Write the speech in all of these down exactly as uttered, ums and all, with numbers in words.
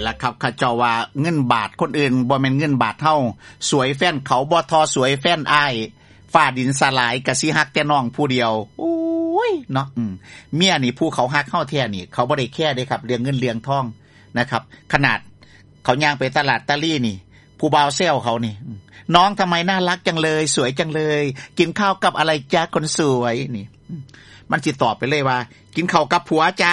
ล่ะครับเขาเจ้าว่าเงินบาทคนอื่นบ่แม่นเงินบาทเฮาสวยแฟนเขาบ่ทอสวยแฟนอ้ายฟ้าดินสลายก็สิฮักแต่น้องผู้เดียวโอ้ยเนาะอืมเมียนี่ผู้เขาฮักเฮาแท้นี่เขาบ่ได้แค่เด้ครับเรื่องเงินเรื่องทองนะครับขนาดเขาย่างไปตลาดตะลี่นี่ผู้บ่าวแซวเขานี่น้องทำไมน่ารักจังเลยสวยจังเลยกินข้าวกับอะไรจ๊ะคนสวยนี่มันสิตอบไปเลยว่ากินข้าวกับผัวจ้า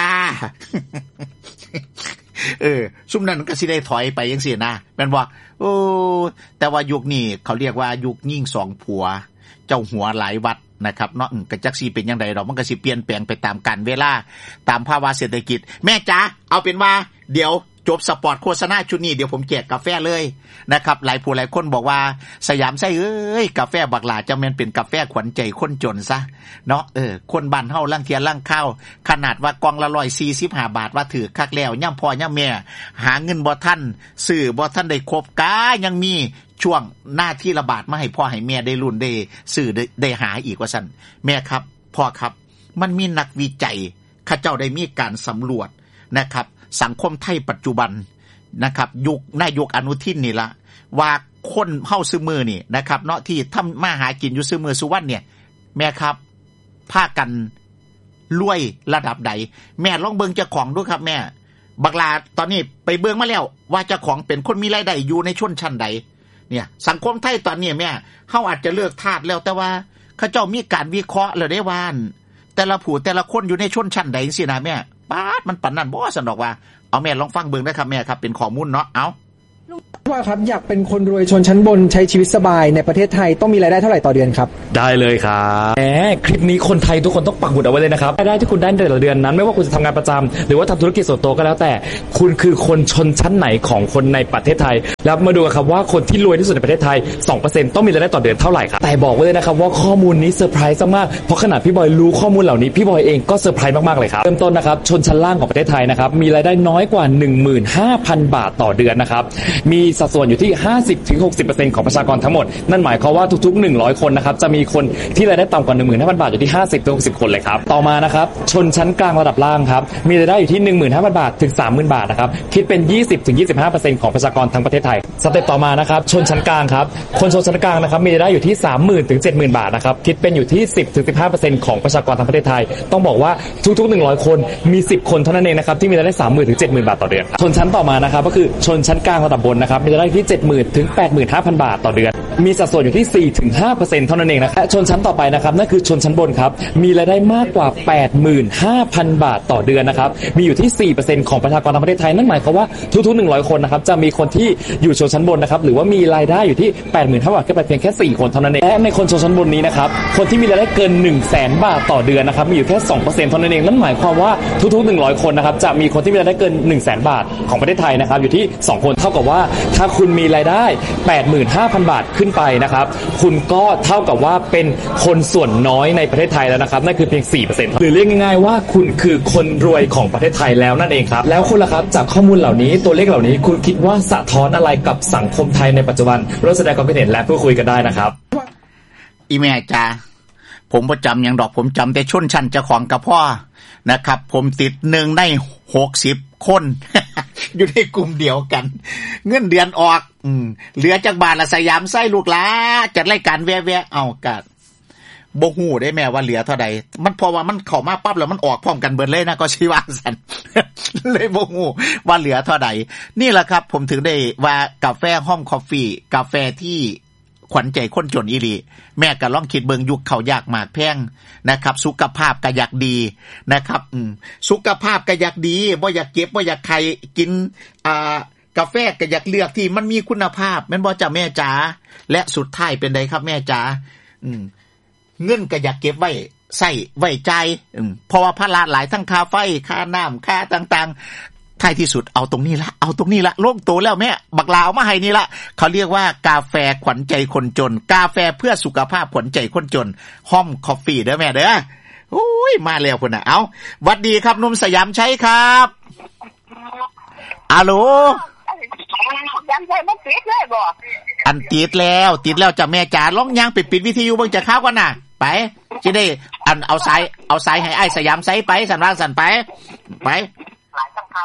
เออซุ่มนั้นก็สิได้ถอยไปจังซี่นะแม่นบ่โอ้แต่ว่ายุคนี้เขาเรียกว่ายุคยิ่งสองผัวเจ้าหัวหลายวัดนะครับเนาะก็จักสิเป็นจังได๋ดอกมันก็สิเปลี่ยนแปลงไปตามกาลเวลาตามภาวะเศรษฐกิจแม่จ๋าเอาเป็นว่าเดี๋ยวจบสปอร์ตโฆษณาชุดนี้เดี๋ยวผมแจกกาแฟเลยนะครับหลายผู้หลายคนบอกว่าสยามไส้เอ้ยกาแฟบักหลาจะแม่นเป็นกาแฟขวัญใจคนจนซะเนาะเออคนบ้านเฮาลังเทียลังข้าวขนาดว่ากล่องละหนึ่งร้อยสี่สิบห้าบาทว่าถือคักแล้วย่ำพ่อย่ำแม่หาเงินบ่ทันซื้อบ่ทันได้ครบกายังมีช่วงหน้าที่ระบาดมาให้พ่อให้แม่ได้ลุ้นได้ซื้อได้ได้หาอีกว่าซั่นแม่ครับพ่อครับมันมีนักวิจัยเขาเจ้าได้มีการสำรวจนะครับสังคมไทยปัจจุบันนะครับยุคนายกอนุทินนี่ละว่าคนเฮาซื้อมือนี่นะครับเนาะที่ทำมาหากินอยู่ซื้อมือสุวรรณเนี่ยแม่ครับพากันรวยระดับใดแม่ลองเบิ่งเจ้าของดูครับแม่บักลาตอนนี้ไปเบิ่งมาแล้วว่าเจ้าของเป็นคนมีรายได้อยู่ในชนชั้นใดเนี่ยสังคมไทยตอนนี้แม่เฮาอาจจะเลิกทาสแล้วแต่ว่าเขาเจ้ามีการวิเคราะห์แล้วได้ว่าแต่ละผู้แต่ละคนอยู่ในชนชั้นใดจังซี่นะแม่ป๊าดมันปานนั้นบ่ซั่นดอกว่าเอาแม่ลองฟังเบิ่งนะครับแม่ครับเป็นข้อมูลเนาะเอาว่าครับอยากเป็นคนรวยชนชั้นบนใช้ชีวิตสบายในประเทศไทยต้องมีรายได้เท่าไหร่ต่อเดือนครับได้เลยครับแหมคลิปนี้คนไทยทุกคนต้องปักหมุดเอาไว้เลยนะครับรายได้ที่คุณได้แต่ละเดือนนั้นไม่ว่าคุณจะทำงานประจำหรือว่าทำธุรกิจส่วนตัวก็แล้วแต่คุณคือคนชนชั้นไหนของคนในประเทศไทยแล้วมาดูกันครับว่าคนที่รวยที่สุดในประเทศไทย สองเปอร์เซ็นต์ ต้องมีรายได้ต่อเดือนเท่าไหร่ครับแต่บอกไว้เลยนะครับว่าข้อมูลนี้เซอร์ไพรส์มากเพราะขนาดพี่บอยรู้ข้อมูลเหล่านี้พี่บอยเองก็เซอร์ไพรส์มากๆเลยครับเริ่มต้นนะครับชนชั้นล่างของประเทศไทยนะครับมีรายได้น้อยกว่า หนึ่งหมื่นห้าพัน บาทต่อเดือนนะครับมีสัดส่วนอยู่ที่ ห้าสิบถึงหกสิบเปอร์เซ็นต์ ของประชากรทั้งหมดนั่นหมายความว่าทุกๆหนึ่งร้อยคนนะครับจะมีคนที่รายได้ต่ำกว่า หนึ่งหมื่นห้าพัน บาทอยู่ที่ ห้าสิบถึงหกสิบ คนเลยครับต่อมานะครับชนชั้นกลางระดับล่างครับมีรายได้อยู่ที่ หนึ่งหมื่นห้าพัน บาทถึง สามหมื่น บาทนะครับคิดเป็น ยี่สิบถึงยี่สิบห้าเปอร์เซ็นต์ ของประชากรทั้งประเทศไทยสเต็ปต่อมานะครับชนชั้นกลางครับคนชนชั้นกลางนะครับมีรายได้อยู่ที่ สามหมื่น ถึง เจ็ดหมื่น บาทนะครับคิดเป็นอยู่ที่ สิบถึงสิบห้าเปอร์เซ็นต์ ของประชากรทั้งประเทศไทยต้องบอกว่าทุกๆหนึ่งร้อยคนมีสิบคนเท่านั้นเองนะครับที่มีรายได้ สามหมื่น ถึง เจ็ดหมื่น บาทต่อเดือนชนชั้นต่อมานะครับก็คือชนชั้นกลางระดับบนนะครับมีรายได้ที่ เจ็ดหมื่น ถึง แปดหมื่นห้าพัน บาทต่อเดือนมีสัดส่วนอยู่ที่ สี่ถึงห้าเปอร์เซ็นต์ เท่านั้นเองนะครับชนชั้นต่อไปนะครับนั่นคือชนชั้นบนครับมีรายได้มากกว่า แปดหมื่นห้าพัน บาทต่อเดือนนะครับมีอยู่ที่ สี่เปอร์เซ็นต์ ของประชากรทั้งประเทศไทยนั่นหมายความว่าทุกๆหนึ่งร้อยคนนะครับจะมีคนที่อยู่ชนชั้นบนนะครับหรือว่ามีรายได้อยู่ที่ แปดหมื่นห้าพัน บาทแค่เพียงแค่สี่คนเท่านั้นเองและในคนชนชั้นบนนี้นะครับคนที่มีรายได้เกิน หนึ่งแสน บาทต่อเดือนนะครับมีอยู่แค่ สองเปอร์เซ็นต์ เท่านั้นเองนั่นหมายความว่าทุกๆหนึ่งร้อยคนนะครับจะมีคนที่มีรายได้เกิน หนึ่งแสน บาทของประเทศไทยนะครับอยู่ที่สองคนเท่ากับว่าถ้าคุณมีรายได้ แปดหมื่นห้าพัน บาทขึ้นไปนะครับคุณก็เท่ากับว่าเป็นคนส่วนน้อยในประเทศไทยแล้วนะครับนั่นคือเพียง สี่เปอร์เซ็นต์ หรือเรียกง่ายๆว่าคุณคือคนรวยของประเทศไทยแล้วนั่นเองครับแล้วคุณล่ะครับจากข้อมูลเหล่านี้ตัวเลขเหล่านี้คุณคิดว่าสะท้อนอะไรกับสังคมไทยในปัจจุบันร่วมแสดงความคิดเห็นและพูดคุยกันได้นะครับอีแม่จ้าผมบ่จำหยังดอกผมจำแต่ชนชั้นเจ้าของกับพ่อนะครับผมติดหนึ่งในหกสิบคน อยู่ในกลุ่มเดียวกันเงินเดือนออกอืมเหลือจากบาทละสยามไส้ลูกหลาจัดรายการแว่ๆเอากะบ่ฮู้ได้แม่ว่าเหลือเท่าใดมันเพราะว่ามันเข้ามาปั๊บแล้วมันออกพร้อมกันเบิดเลยนะก็สิว่าซั่น เลยบ่ฮู้ว่าเหลือเท่าใดนี่แหละครับผมถึงได้ว่ากาแฟห้อมคอฟฟี่กาแฟที่ขวัญใจคนจนอีหลีแม่ก็ลองคิดเบิ่งยุคเขายากมากแพงนะครับสุขภาพก็อยากดีนะครับอืมสุขภาพก็อยากดีบ่อยากเก็บบ่อยากใครกินอ่ากาแฟก็อยากเลือกที่มันมีคุณภาพแม่นบ่จ้ะแม่จ๋าและสุดท้ายเป็นไดครับแม่จ๋าอืมเงินก็อยากเก็บไว้ใช้ไว้ใจอืมเพราะว่าภาระหลายทั้งค่าไฟค่าน้ำค่าต่างๆท้ายที่สุดเอาตรงนี้ละเอาตรงนี้ละโลกโตแล้วแม่บักลาเอามาให้นี่ละเขาเรียกว่ากาแฟขวัญใจคนจนกาแฟเพื่อสุขภาพขวัญใจคนจนห้อมคอฟฟี่เด้อแม่เด้อโอ้ยมาแล้วพุ่นน่ะเอ้าหวัดดีครับหนุ่มสยามชัยครับอะโหลยังใช้บ่ติดเลยบ่อันติดแล้วติดแล้วจ้ะแม่จ๋าลองย่างไปปิดวิทยุเบิ่งจะข้าวก่อนน่ะไปสิได้อันเอาสายเอาสายให้อ้ายสยามไสไปสั่นว่าสั่นไปไปหลายคำครับ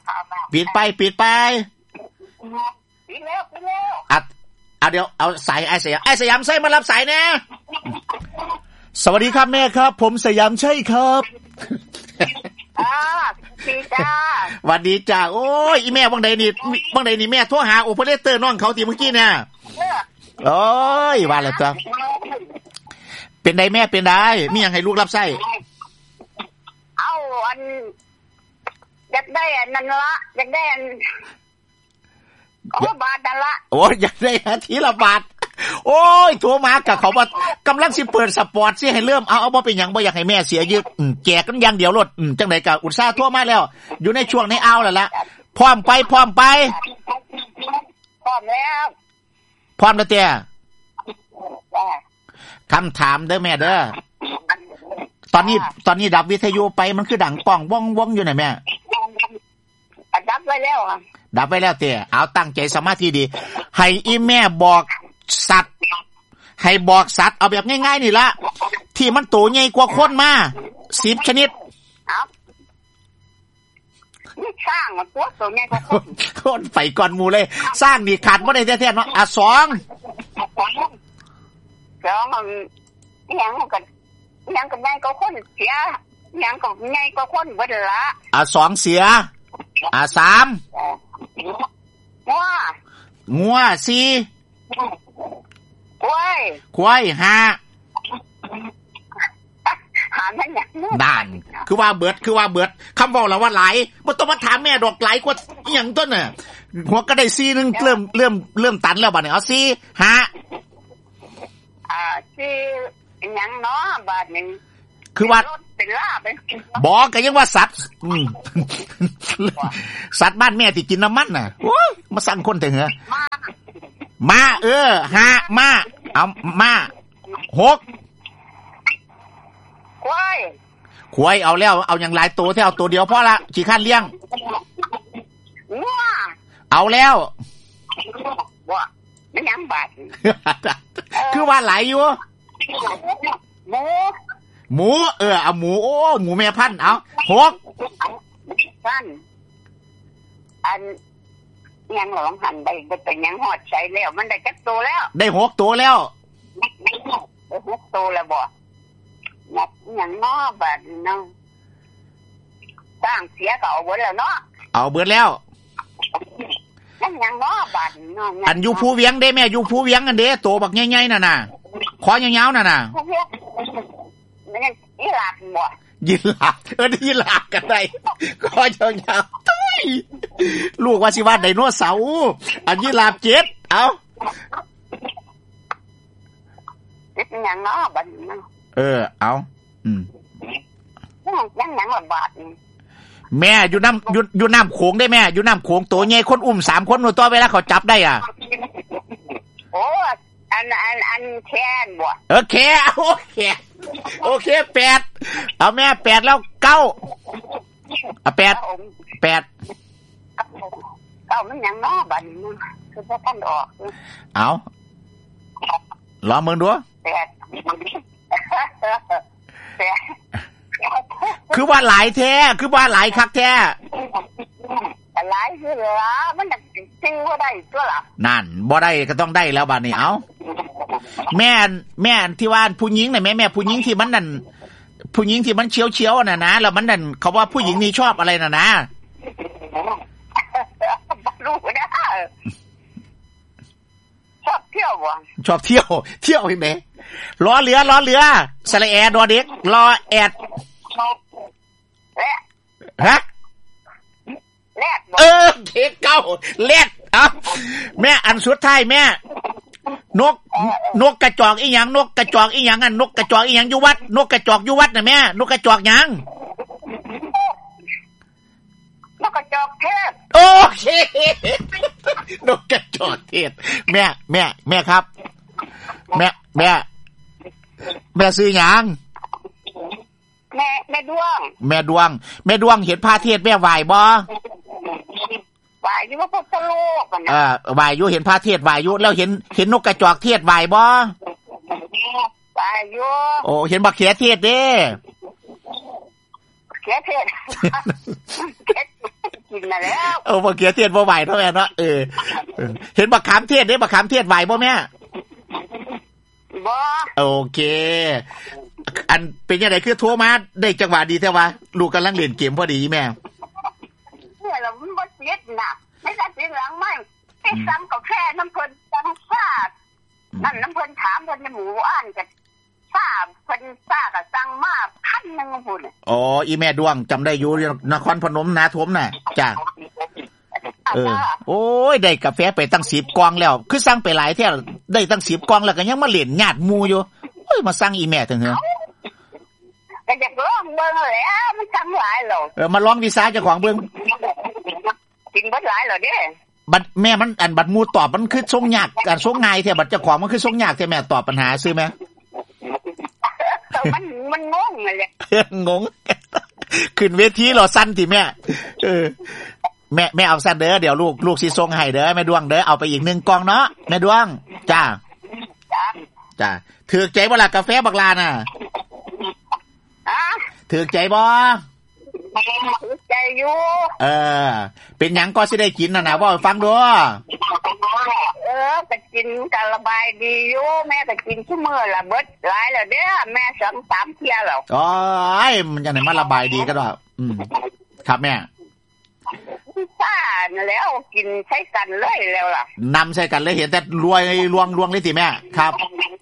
ปิดไปปิดไปปิดแล้วปิดแล้วอ่ะเอาเดี๋ยวเอาสายไอ้สยามไอ้สยามใส่มารับสายนะสวัสดีครับแม่ครับผมสยามใช่ครับอ่าดีจ้าสวัสดีจ้าโอ้ยอีแม่บังใดนี่บังใดนี่แม่โทรหาโอเปอเรเตอร์น้องเขาตีเมื่อกี้เนี่ยโอ้ยว่าแล้วจ้ะเป็นไดแม่เป็นไดมีหยังให้ลูกรับใช้เอาอันอยากได้อันนั้นละอยากได้อันโอ้บาทนั่นละโอ้ยอยากได้ทีละบาทโอ้ยโทรมากับเขาว่ากำลังสิเปิดสปอร์ตสิให้เริ่มเอาเอาบ่เป็นหยังบ่อยากให้แม่เสียยืดแจกกันอย่างเดียวรถจังได๋ก็อุตส่าห์โทรมาแล้วอยู่ในช่วงในเอาแล้วล่ะพร้อมไปพร้อมไปพร้อมแล้วพร้อมแล้วเตี้ยคำถามเด้อแม่เด้อตอนนี้ตอนนี้ดับวิทยุไปมันคือดังป้องว่องว่องอยู่ไหนแม่ดับไว้แล้วอ่ะดับไว้แล้วเตี้ยเอาตั้งใจสมาธิดีให้อีแม่บอกสัตว์ให้บอกสัตว์เอาแบบง่ายๆนี่ละที่มันโตใหญ่กว่าคนมาสิบชนิดนี่สร้างมันตัวโตใหญ่กว่าคนคนไปก่อนหมู่เลยสร้างนี่ขาดบ่ได้แท้ๆเนาะอ่ะสองสองมันยังกันยังกันใหญ่กว่าคนเสียยังกันใหญ่กว่าคนเบิดละอ่ะสองเสียอ่ะสามงัวงัวสี่ควายควายห้าหามันยังด่านคือว่าเบิดคือว่าเบิดคำบอกแล้วว่าหลายบ่ต้องมาถามแม่ดอกหลายกว่าอีหยังต้นน่ะหัวก็ได้สี่นึงเริ่มเริ่มเริ่มตันแล้วบัดนี้เอาสี่ห้าอ่าสี่หยังเนาะบาดนึงคือว่าเป็นลาบเป็นบอกก็ยังว่าสัตว์สัตว์บ้านแม่ที่กินน้ำมันน่ะโอ้ยมาสั่งคนเถอะเหรอมาเออห้ามาเอามาหกควายควายเอาแล้วเอาอย่างหลายตัวที่เอาตัวเดียวพอละขี้ข้านเลี้ยงงัวเอาแล้วบ่มันยังบาดคือว่าหลายอยู่หมูหมูเออเอาหมูโอ้หมูแม่พันธุ์เอาหกพันอันยังหลงหันได้เป็นยังหอดใช้แล้วมันได้จักตัวแล้วได้หกตัวแล้วได้หกตัวแล้วบ่นับยังน้อบาดเนาะสร้างเสียก็เอาเบิดแล้วเนาะเอาเบิดแล้วนั่นยังน้อบาดเนาะอันอยู่ภูเวียงได้แม่อยู่ภูเวียงกันเด้โตบักใหญ่ๆน่ะน่ะคอยาวๆน่ะน่ะมันยีราฟบ่ยีราฟเออยีราฟกันได้คอยาวๆตุ้ยลูกว่าสิว่าไดโนเสาร์อันยีราฟเจ็ดเอาเจ็ดยังน้อบาดเนาะเออเอาอืมยังยังละบาทแม่อยู่น้ำอยู่อยู่น้ำโขงได้แม่อยู่น้ำโขงตัวใหญ่คนอุ้มสามคนหนูตัวเวลาเขาจับได้อ่ะโอ้อันอันอันแค่นบ่โอเคโอเคโอเคแปดเอาแม่แปดแล้วเก้าเอาแปดแปดเก้ามันยังน้อบัดนี้คือพอท่านออกเอาลองมึงดูแปดคือว่าหลายแท้คือว่าหลายคักแท้หลายคือละมันจริงว่าได้ตัวล่ะนั่นบ่ได้ก็ต้องได้แล้วบัดนี้เอาแม่แม่ที่ว่าผู้หญิงน่ะแม่แม่ผู้หญิงที่มันนั่นผู้หญิงที่มันเฉียวๆน่ะนะแล้วมันนั่นเขาว่าผู้หญิงนี่ชอบอะไรน่ะนะรู้นะชอบเที่ยวบ่ชอบเที่ยวเที่ยวเห็นไหมล้อเรือล้อเรือสระแอดอเด็กรอแอดฮะแลดเออเด็กเก้าแลดเอาแม่อันสุดท้ายแม่นกนกกระจอกอีหยังนกกระจอกอีหยังอันนกกระจอกอีหยังอยู่วัดนกกระจอกอยู่วัดน่ะแม่นกกระจอกหยังนกกระจอกเทศโอเคนกกระจอกเทศแม่แม่แม่ครับแม่แม่แม่ซื้อหยังแม่แม่ดวงแม่ดวงแม่ดวงเห็นพระเทศแม่ไหวบ่ไหวอยู่ว่าพวกตลกอ่ะนะเออไหวอยู่เห็นพระเทศไหวอยู่แล้วเห็นเห็นนกกระจอกเทศไหวบ่ไหวอยู่โอ้เห็นบักเขียเทศเด้เขียเทศกินนน่ะแล้วโอ้บักเขือเทศบ่ไหวเนาะแม่เนาะเออเห็นบักขามเทศเด้บักขามเทศไหวบ่แม่บ่โอเคอันเป็นจังได๋คือโทรมาได้จังหวะดีแท้ว่าลูกกำลังเล่นเกมพอดีแม่เนี่ยเรามันบ่ติดน่ะไม่ได้ติดหลังไม่ไอ้ซ้ำก็แค่น้ำเพิ่นจังซ่านั่นน้ำเพิ่นถามเพิ่นในหมู่บ้านก็ซ่าเพิ่นซ่าก็สั่งมาพันนึงพุ่นอ๋ออีแม่ดวงจำได้อยู่นครพนมนาทมน่ะจ้ะเออโอ้ยได้กาแฟไปตั้งสิบกล่องแล้วคือสั่งไปหลายแท้ได้ตั้งสิบกล่องแล้วก็ยังมาเล่นญาติหมู่อยู่เอ้ยมาสั่งอีแม่จังเหรอก็อยากลองเบิ่งแหละมันสั่งหลายแล้วเออมาลองวีซ่าเจ้าของเบิ่งกินเบิดหลายแล้วเด้บัดแม่มันอันบัดหมู่ตอบมันคือส่งยากการส่งง่ายแท้บัดเจ้าของมันคือส่งยากแท้แม่ตอบปัญหาซื่อมั้ยมันมันงงเลยงงขึ้นเวทีรอสั้นติแม่เออแม่แม่เอาสั้นเด้อเดี๋ยวลูกลูกสิส่งให้เด้อแม่ดวงเด้อเอาไปอีกหนึ่งกล่องเนาะแม่ดวงจ้าจ้าจ้าถูกใจบ่ล่ะกาแฟบักลาน่ะฮะถูกใจบ่ถูกใจอยู่เออเป็นหยังก็สิได้กินน่ะนะเว้าให้ฟังดูเออก็กินก็ระบายดีอยู่แม่ก็กินซุมื้อละเบิดหลายแล้วเด้อแม่สองสามเที่ยแล้วโอ้ยมันจังได๋มาระบายดีก็ดอกอืมครับแม่ซ่าแล้วกินใช้กันเลยแล้วล่ะนำใช้กันเลยเห็นแต่รวยลวงลวงเลยสิแม่ครับ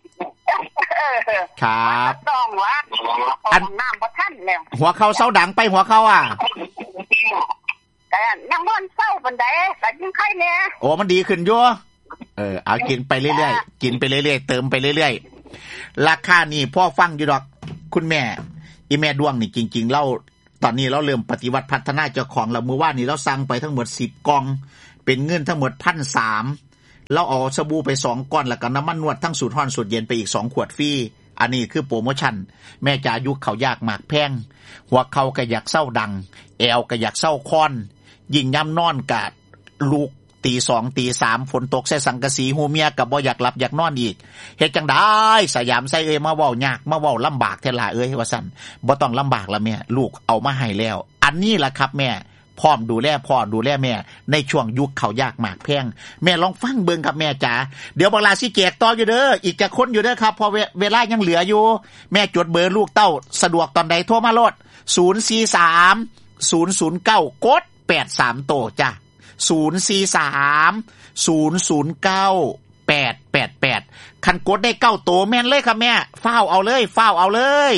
ครับต้องว่าอันน้ำบ่ทันแล้วหัวเข้าเซาดังไปหัวเข้าอ่ะแต่ยังบ่เซาปานใดก็ยังไข้แน่โอ้มันดีขึ้นอยู่เออเอากินไปเรื่อยๆกินไปเรื่อยๆเติมไปเรื่อยๆราคานี่พ่อฟังอยู่ดอกคุณแม่อีแม่ดวงนี่จริงๆเราตอนนี้เราเริ่มปฏิวัติพัฒนาเจ้าของแล้วมื้อวานนี้เราสั่งไปทั้งหมดสิบกล่องเป็นเงินทั้งหมด หนึ่งพันสามร้อย เราเอาสบู่ไปสองก้อนแล้วก็น้ำมันนวดทั้งสูตรร้อนสูตรเย็นไปอีกสองขวดฟรีอันนี้คือโปรโมชั่นแม่จ๋ายุคเขายากหมากแพงหัวเข่าก็อยากเศร้าดังแอวก็อยากเศร้าคอนยิ่งย่ำนอนกะลูกตีสองตีสามฝนตกใส่สังกะสีหูเมียก็บ่อยากหลับอยากนอนอีกเฮ็ดจังได๋สยามใส่เอ้ยมาเว้ายากมาเว้าลำบากแท้ล่ะเอ้ยว่าซั่นบ่ต้องลำบากละแม่ลูกเอามาให้แล้วอันนี้ล่ะครับแม่พร้อมดูแลพ่อดูแลแม่ในช่วงยุคเขายากหมากแพงแม่ลองฟังเบิ่งครับแม่จ๋าเดี๋ยวบักลาสิแจกต่ออยู่เด้ออีกจะคนอยู่เด้อครับพอเวลายังเหลืออยู่แม่จดเบอร์ลูกเต้าสะดวกตอนใดโทรมาโลดศูนย์ สี่ สาม ศูนย์ ศูนย์ เก้ากดแปดสามโตจ้ะศูนย์ สี่ สาม ศูนย์ ศูนย์ เก้า แปด แปด แปดคันกดได้เก้าโตแม่นเลยครับแม่ฟ้าวเอาเลยฟ้าวเอาเลย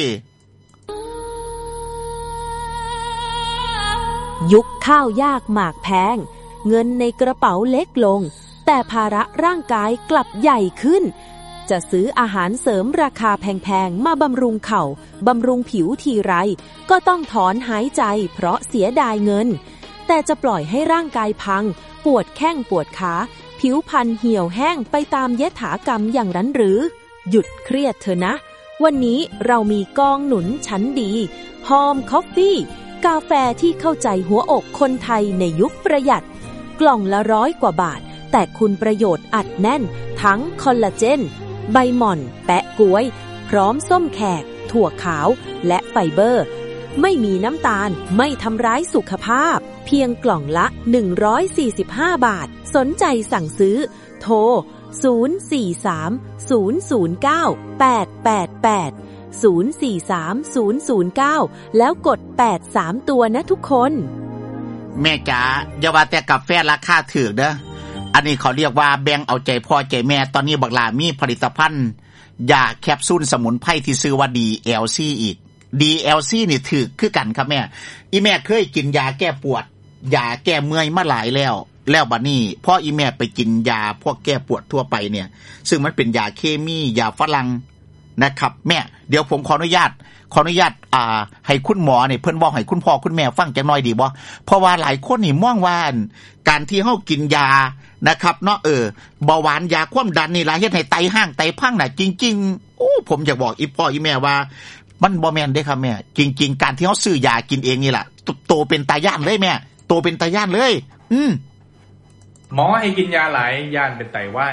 ยุคข้าวยากหมากแพงเงินในกระเป๋าเล็กลงแต่ภาระร่างกายกลับใหญ่ขึ้นจะซื้ออาหารเสริมราคาแพงๆมาบำรุงเข่าบำรุงผิวทีไรก็ต้องถอนหายใจเพราะเสียดายเงินแต่จะปล่อยให้ร่างกายพังปวดแข้งปวดขาผิวพรรณเหี่ยวแห้งไปตามยถากรรมอย่างนั้นหรือหยุดเครียดเถอะนะวันนี้เรามีกองหนุนชั้นดีหอมคอฟฟี่กาแฟที่เข้าใจหัวอกคนไทยในยุคประหยัดกล่องละร้อยกว่าบาทแต่คุณประโยชน์อัดแน่นทั้งคอลลาเจนใบหม่อนแปะก๊วยพร้อมส้มแขกถั่วขาวและไฟเบอร์ไม่มีน้ำตาลไม่ทำร้ายสุขภาพเพียงกล่องละหนึ่งร้อยสี่สิบห้าบาทสนใจสั่งซื้อโทรศูนย์ สี่ สาม ศูนย์ ศูนย์ เก้า แปด แปด แปดศูนย์ สี่ สาม ศูนย์ ศูนย์ เก้าแล้วกดแปด สามตัวนะทุกคนแม่จ๋าอย่าว่าแต่กาแฟราคาถูกเด้ออันนี้เขาเรียกว่าแบ่งเอาใจพ่อใจแม่ตอนนี้บักหลามีผลิตภัณฑ์ยาแคปซูลสมุนไพรที่ชื่อว่า ดี แอล ซี อีก ดี แอล ซี นี่ถูกคือกันครับแม่อีแม่เคยกินยาแก้ปวดยาแก้เมื่อยมาหลายแล้วแล้วบัดนี้พ่ออีแม่ไปกินยาพวกแก้ปวดทั่วไปเนี่ยซึ่งมันเป็นยาเคมียาฝรั่งนะครับแม่เดี๋ยวผมขออนุญาตขออนุญาตอ่าให้คุณหมอเนี่ยเพิ่นบอกให้คุณพ่อคุณแม่ฟังจักหน่อยดีบ่เพราะว่าหลายคนนี่มองว่าการที่เฮากินยานะครับเนาะเออเบาหวานยาความดันนี่ล่ะเฮ็ดให้ไตห่างไตพังน่ะจริงๆโอ้ผมอยากบอกอีพ่ออีแม่ว่ามันบ่แม่นเด้ครับแม่จริงๆการที่เฮาซื้อยากินเองนี่ล่ะโตเป็นตาย่านเลยแม่โตเป็นตาย่านเลยอืมหมอให้กินยาหลายย่านเป็นไตวาย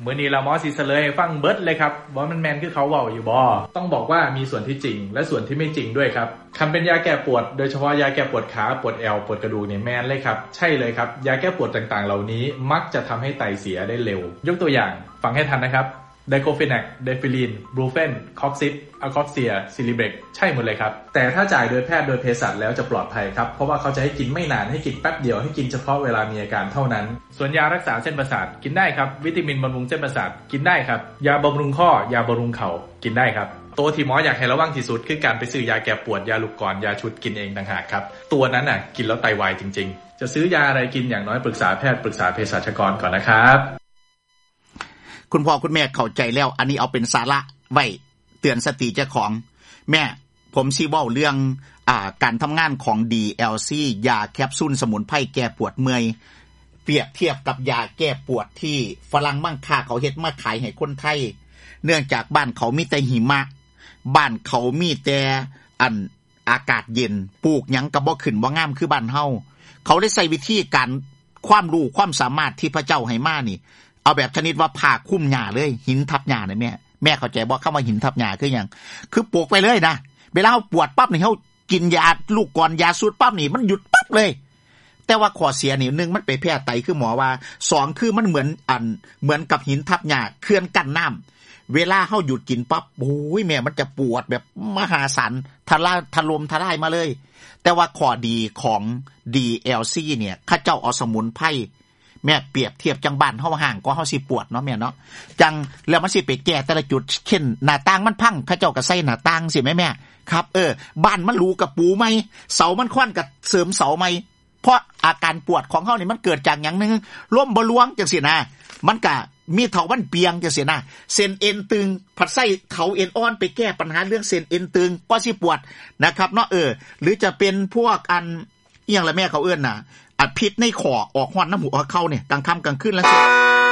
มื้อนี้ละหมอสิเฉลยให้ฟังเบิดเลยครับว่ามันแมนคือเขาเว้าอยู่บ่ต้องบอกว่ามีส่วนที่จริงและส่วนที่ไม่จริงด้วยครับคันเป็นยาแก้ปวดโดยเฉพาะยาแก้ปวดขาปวดแอวปวดกระดูกเนี่ยแมนเลยครับใช่เลยครับยาแก้ปวดต่างๆเหล่านี้มักจะทำให้ไตเสียได้เร็วยกตัวอย่างฟังให้ทันนะครับไดโคฟินักเดฟิลินบรูเฟนคอกซิปอะคอกเซียซิลิเบกใช่หมดเลยครับแต่ถ้าจ่ายโดยแพทย์โดยเภสัชแล้วจะปลอดภัยครับเพราะว่าเขาจะให้กินไม่นานให้กินแป๊บเดียวให้กินเฉพาะเวลามีอาการเท่านั้นส่วนยารักษาเส้นประสาทกินได้ครับวิตามินบำรุงเส้นประสาทกินได้ครับยาบำรุงข้อยาบำรุงเข่ากินได้ครับตัวที่หมออยากให้ระวังที่สุดคือการไปซื้อยาแก้ปวดยาลูกกรยาชุดกินเองต่างหากครับตัวนั้นน่ะกินแล้วไตวายจริงๆจะซื้อยาอะไรกินอย่างน้อยปรึกษาแพทย์ปรึกษาเภสัชกรก่อนนะครับคุณพ่อคุณแม่เข้าใจแล้วอันนี้เอาเป็นสาระไว้เตือนสติเจ้าของแม่ผมสิเว้าเรื่องอ่าการทำงานของ ดี แอล ซี ยาแคปซูลสมุนไพรแก้ปวดเมื่อยเปรียบเทียบกับยาแก้ปวดที่ฝรั่งมั่งค่าเขาเฮ็ดมาขายให้คนไทยเนื่องจากบ้านเขามีแต่หิมะบ้านเขามีแต่อันอากาศเย็นปลูกหยังก็บ่ขึ้นบ่งามคือบ้านเฮาเขาได้ใช้วิธีการความรู้ความสามารถที่พระเจ้าให้มานี่เอาแบบชนิดว่าผ่าคุ้มหญ้าเลยหินทับหญ้าน่ะแม่แม่เข้าใจบ่คำว่าหินทับหญ้าคือหยังคือปลูกไปเลยนะเวลาเฮาปวดปั๊บนี่เฮากินยาลูกกรยาสูตรปั๊บนี่มันหยุดปั๊บเลยแต่ว่าข้อเสียนี่หนึ่งมันไปแพ้ไตคือหมอว่าสองคือมันเหมือนอันเหมือนกับหินทับหญ้าเขื่อนกั้นน้ำเวลาเฮาหยุดกินปั๊บโอ้ยแม่มันจะปวดแบบมหาศาลทะลาถล่มทลายมาเลยแต่ว่าข้อดีของ ดี แอล ซี เนี่ยเขาเจ้าเอาสมุนไพรแม่เปรียบเทียบจังบ้านเฮาห่างก็เฮาสิปวดเนาะแม่เนาะจังแล้วมันสิไปแก้แต่ละจุดเช่นหน้าต่างมันพังเขาเจ้าก็ใส่หน้าต่างสิแม่แม่ครับเออบ้านมันรูกับปูไหมเสามันค่อนกับเสริมเสาไหมเพราะอาการปวดของเฮานี่มันเกิดจากหยังนึงล้มบ่ลวงจังซี่นะมันก็มีเถาวันเปียงจังซี่นะเส้นเอ็นตึงผัดไส้เถาเอ็นอ่อนไปแก้ปัญหาเรื่องเส้นเอ็นตึงก็สิปวดนะครับเนาะเออหรือจะเป็นพวกอันอีหยังละแม่เขาเอิ้นน่ะอัดพิษในคอออกฮ้อนน้ำหูออกเข้าเนี่ยกลางค่ำกลางคืนแล้วสิ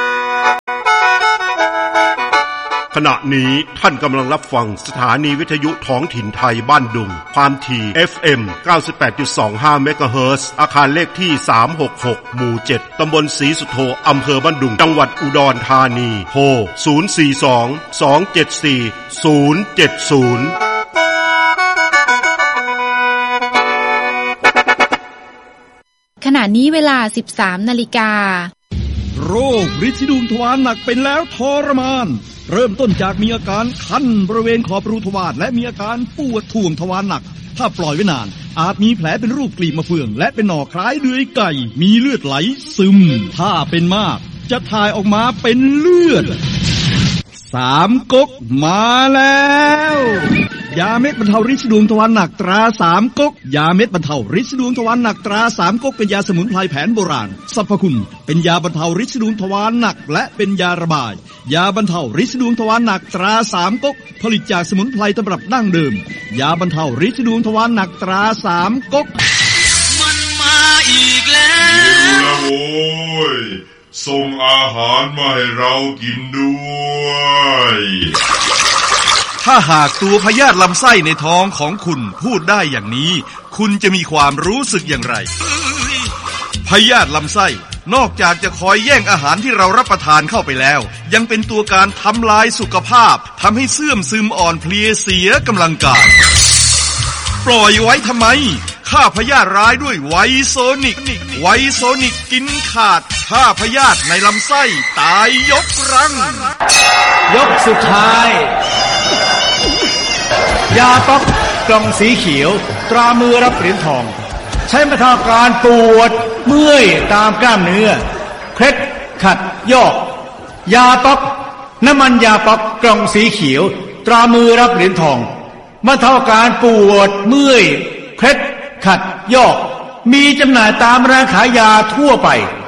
ขณะนี้ท่านกำลังรับฟังสถานีวิทยุท้องถิ่นไทยบ้านดุงความถี่ เอฟ เอ็ม เก้าสิบแปดจุดสองห้า เมกะเฮิรตซ์อาคารเลขที่สามหกหกหมู่เจ็ดตำบลศรีสุโธอำเภอบ้านดุงจังหวัดอุดรธานีโทรศูนย์ สี่ สอง สอง เจ็ด สี่ ศูนย์ เจ็ด ศูนย์ขณะนี้เวลา สิบสาม นาฬิกาโรคฤทธิ์ดวงทวารหนักเป็นแล้วทรมานเริ่มต้นจากมีอาการคันบริเวณขอบรูทวารและมีอาการปวดท่วมทวารหนักถ้าปล่อยไว้นานอาจมีแผลเป็นรูปกลีบมะเฟืองและเป็นหน่อคล้ายเดือยไก่มีเลือดไหลซึมถ้าเป็นมากจะถ่ายออกมาเป็นเลือดสามก๊กมาแล้วยาเม็ดบรรเทาฤทธิ์ดวงทวารหนักตราสามก๊กยาเม็ดบรรเทาฤทธิ์ดวงทวารหนักตราสามก๊กเป็นยาสมุนไพรแผนโบราณสรรพคุณเป็นยาบรรเทาฤทธิ์ดวงทวารหนักและเป็นยาระบายยาบรรเทาฤทธิ์ดวงทวารหนักตราสามก๊กผลิตจากสมุนไพรตำรับดั้งเดิมยาบรรเทาฤทธิ์ดวงทวารหนักตราสามก๊กมันมาอีกแล้วโอ้ยส่งอาหารมาให้เรากินด้วยถ้าหากตัวพยาธิลำไส้ในท้องของคุณพูดได้อย่างนี้คุณจะมีความรู้สึกอย่างไรพยาธิลำไส้นอกจากจะคอยแย่งอาหารที่เรารับประทานเข้าไปแล้วยังเป็นตัวการทำลายสุขภาพทำให้เสื่อมซึมอ่อนเพลียเสียกำลังกายปล่อยไว้ทำไมฆ่าพยาธิร้ายด้วยไวโซนิกไวโซนิกกินขาดฆ่าพยาธิในลำไส้ตายยกรังยกสุดท้ายยาต๊อกกล่องสีเขียวตรามือรับเหรียญทองใช้บรรเทาอาการปวดเมื่อยตามกล้ามเนื้อเคล็ดขัดยอกยาต๊อกน้ำมันยาต๊อกกล่องสีเขียวตรามือรับเหรียญทองบรรเทาอาการปวดเมื่อยเคล็ดขัดยอกมีจำหน่ายตามร้านขายยาทั่วไป